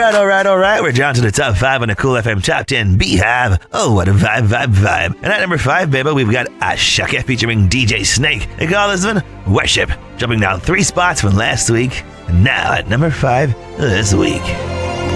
All right. We're down to the top 5 on the Cool FM Top 10 Beehive. Oh, what a vibe. And at number 5, baby, we've got Ashaka featuring DJ Snake. They call this one Worship, jumping down 3 spots from last week. And now at number 5 this week.